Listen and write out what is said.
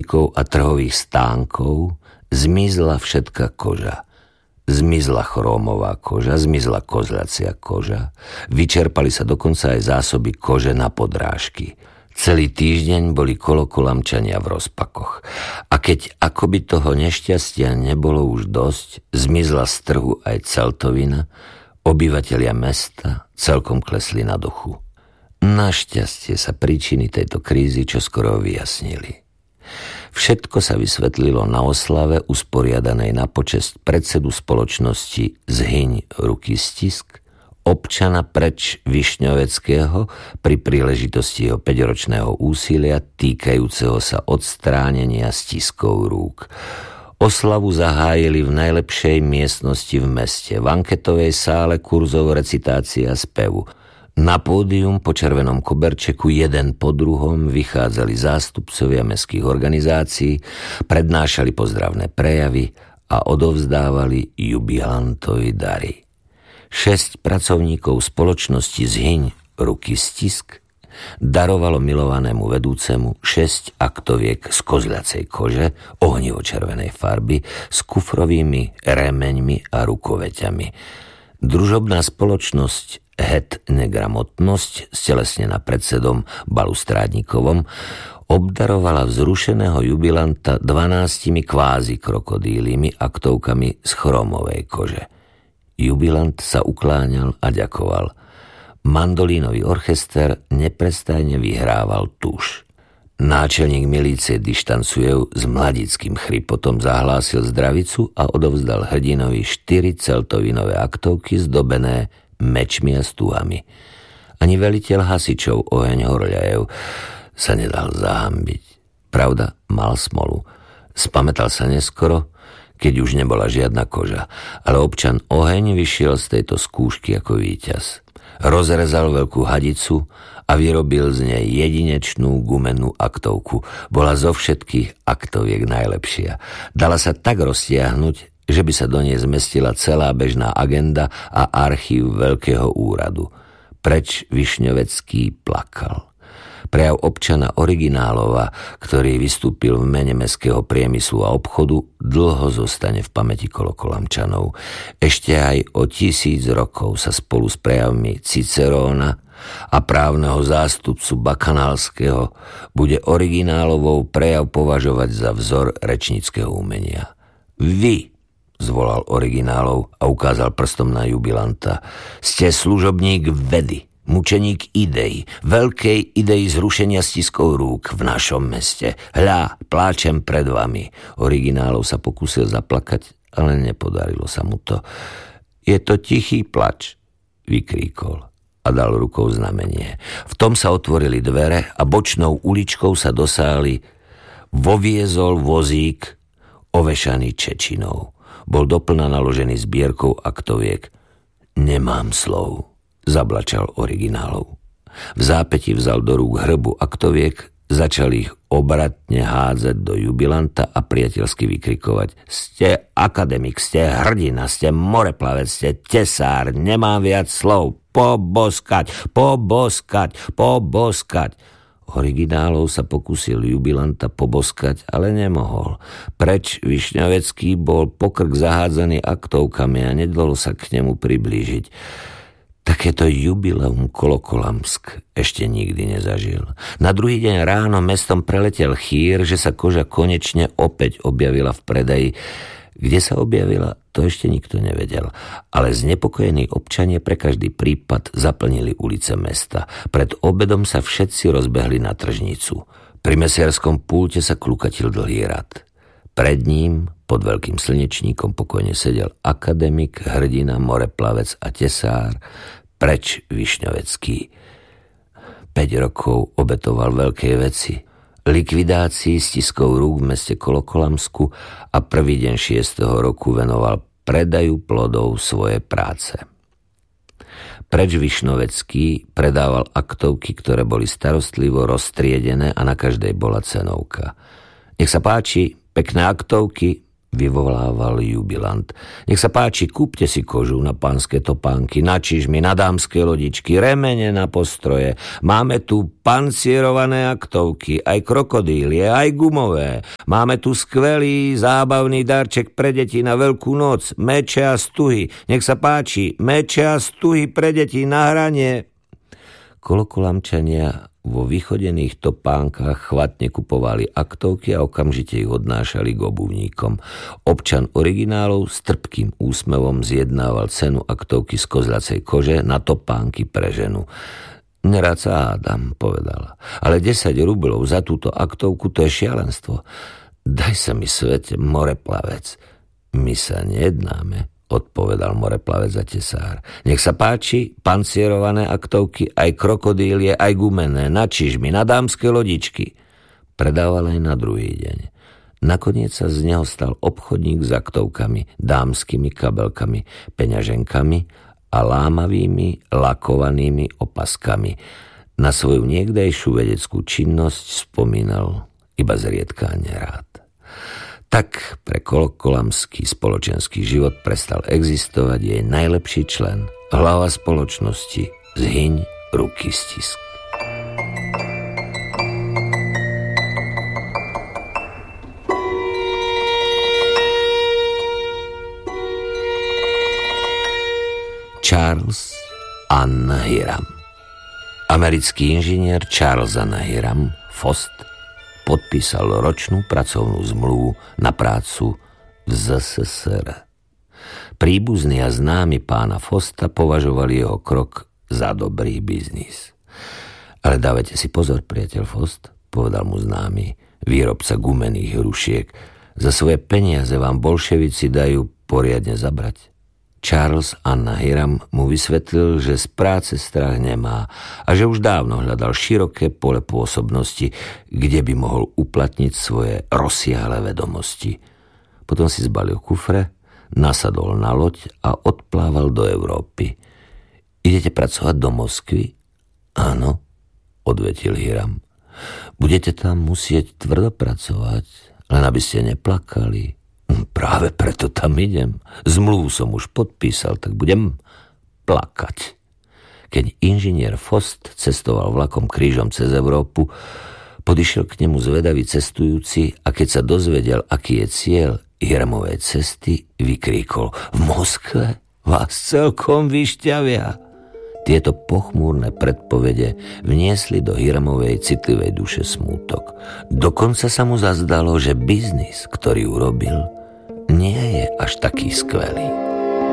košíkov a trhových stánkov zmizla všetka koža. Zmizla chrómová koža, zmizla kozľacia koža, vyčerpali sa dokonca aj zásoby kože na podrážky. Celý týždeň boli Kolokolamčania v rozpakoch. A keď akoby toho nešťastia nebolo už dosť, zmizla z trhu aj celtovina, obyvatelia mesta celkom klesli na duchu. Našťastie sa príčiny tejto krízy čoskoro vyjasnili. Všetko sa vysvetlilo na oslave usporiadanej na počesť predsedu spoločnosti Zhyň ruky stisk, občana Preč Višňoveckého pri príležitosti jeho 5-ročného úsilia týkajúceho sa odstránenia stiskov rúk. Oslavu zahájili v najlepšej miestnosti v meste, v anketovej sále kurzov recitácie a spevu. Na pódium po červenom koberčeku jeden po druhom vychádzali zástupcovia mestských organizácií, prednášali pozdravné prejavy a odovzdávali jubilantovi dary. 6 pracovníkov spoločnosti Zhyň ruky stisk darovalo milovanému vedúcemu 6 aktoviek z kozľacej kože, ohnivo-červenej farby, s kufrovými remeňmi a rukoveťami. Družobná spoločnosť Het negramotnosť, stelesnená predsedom Balustrádnikovom, obdarovala vzrušeného jubilanta 12 kvázi krokodílimi aktovkami z chromovej kože. Jubilant sa ukláňal a ďakoval. Mandolínový orchester neprestajne vyhrával tuš. Náčelník milície Dištancujev s mladickým chripotom zahlásil zdravicu a odovzdal hrdinovi 4 celtovinové aktovky zdobené mečmi a stúhami. Ani veliteľ hasičov Oheň Horľajev sa nedal zahambiť. Pravda, mal smolu. Spamätal sa neskoro, keď už nebola žiadna koža, ale občan Oheň vyšiel z tejto skúšky ako víťaz. Rozrezal veľkú hadicu a vyrobil z nej jedinečnú gumenú aktovku. Bola zo všetkých aktoviek najlepšia. Dala sa tak roztiahnuť, že by sa do nej zmestila celá bežná agenda a archív veľkého úradu. Preč Višňovecký plakal. Prejav občana Originálova, ktorý vystúpil v mene mestského priemyslu a obchodu, dlho zostane v pamäti Kolokolamčanov. Ešte aj o 1000 rokov sa spolu s prejavmi Ciceróna a právneho zástupcu Bakanálskeho bude Originálovou prejav považovať za vzor rečníckeho umenia. Vy, zvolal Originálov a ukázal prstom na jubilanta, ste služobník vedy, mučeník idei, veľkej idei zrušenia stiskov rúk v našom meste. Hľa, pláčem pred vami. Originálov sa pokúsil zaplakať, ale nepodarilo sa mu to. Je to tichý plač, vykríkol a dal rukou znamenie. V tom sa otvorili dvere a bočnou uličkou sa do sály voviezol vozík ovešaný čečinou. Bol doplna naložený zbierkou aktoviek. Nemám slov, zablačal Originálov. V zápäti vzal do rúk hrbu aktoviek, začal ich obratne hádzať do jubilanta a priateľsky vykrikovať. Ste akademik, ste hrdina, ste moreplavec, ste tesár, nemám viac slov. Poboskať, poboskať, poboskať. Originálov sa pokúsil jubilanta poboskať, ale nemohol. Preč Višňovecký bol pokrk zahádzaný aktovkami a nedalo sa k nemu priblížiť. Takéto jubileum Kolokolamsk ešte nikdy nezažil. Na druhý deň ráno mestom preletel chýr, že sa koža konečne opäť objavila v predaji. Kde sa objavila, to ešte nikto nevedel. Ale znepokojení občania pre každý prípad zaplnili ulice mesta. Pred obedom sa všetci rozbehli na tržnicu. Pri mesiarskom púlte sa klukatil dlhý rad. Pred ním, pod veľkým slnečníkom, pokojne sedel akademik, hrdina, moreplavec a tesár, Preč Višňovecký. 5 rokov obetoval veľké veci. Likvidácii stiskov rúk v meste Kolokolamsku a prvý deň 6. roku venoval predaju plodov svojej práce. Preč Višňovecký predával aktovky, ktoré boli starostlivo roztriedené a na každej bola cenovka. Nech sa páči, pekné aktovky, vyvolával jubilant. Nech sa páči, kúpte si kožu na pánske topánky, na čižmy, na dámske lodičky, remene na postroje. Máme tu pancierované aktovky, aj krokodílie, aj gumové. Máme tu skvelý zábavný darček pre deti na Veľkú noc, meče a stuhy. Nech sa páči, meče a stuhy pre deti na hranie. Kolokolamčania vo vychodených topánkach chvatne kupovali aktovky a okamžite ich odnášali k obuvníkom. Občan originálov s trpkým úsmevom zjednával cenu aktovky z kozľacej kože na topánky pre ženu. Nerád sa hádam, povedala, ale 10 rublov za túto aktovku, to je šialenstvo. Daj sa mi, svete, moreplavec. My sa nejednáme, odpovedal moreplavec a tesár. Nech sa páči, pancierované aktovky, aj krokodílie, aj gumené, na čižmy, na dámske lodičky. Predával aj na druhý deň. Nakoniec sa z neho stal obchodník s aktovkami, dámskymi kabelkami, peňaženkami a lámavými, lakovanými opaskami. Na svoju niekdejšiu vedeckú činnosť spomínal iba zriedka a nerád. Tak pre kolokolamský spoločenský život prestal existovať jej najlepší člen, hlava spoločnosti, zhyň, ruky stisk. Charles Anna Hiram. Americký inžinier Charles Anna Hiram, Fost, podpísal ročnú pracovnú zmluvu na prácu v ZSSR. Príbuzní a známi pána Fosta považovali jeho krok za dobrý biznis. Ale dávajte si pozor, priateľ Fost, povedal mu známy výrobca gumených hrušiek. Za svoje peniaze vám bolševici dajú poriadne zabrať. Charles Anna Hiram mu vysvetlil, že z práce strach nemá a že už dávno hľadal široké pole pôsobnosti, kde by mohol uplatniť svoje rozsiahle vedomosti. Potom si zbalil kufre, nasadol na loď a odplával do Európy. Idete pracovať do Moskvy? Áno, odvetil Hiram. Budete tam musieť tvrdo pracovať, len aby ste neplakali. Práve preto tam idem. Zmluvu som už podpísal, tak budem plakať. Keď inžinier Fost cestoval vlakom krížom cez Európu, podišiel k nemu zvedavý cestujúci a keď sa dozvedel, aký je cieľ Hiramovej cesty, vykríkol: v Moskve vás celkom vyšťavia. Tieto pochmúrne predpovede vniesli do Hiramovej citlivej duše smútok. Dokonca sa mu zazdalo, že biznis, ktorý urobil, nie je až taký skvelý.